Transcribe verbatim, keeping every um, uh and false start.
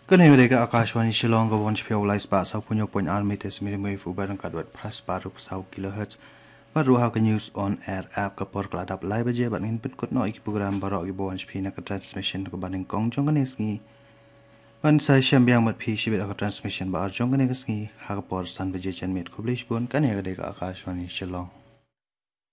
Kani mereka Akashwani Shillong go one spiel lies pa sau punyo point armites minimum fu barang kadwat pras paru sau kilohertz baru how news on air app kapor kladap live je bat min put no iki program barok gi bon spi na transmission ko baning kong jong kan eski ban sai sham biang mat phi shibet ka transmission ba jong kan eski ha kapor san beje chen met publish bon kan ya de Akashwani Shillong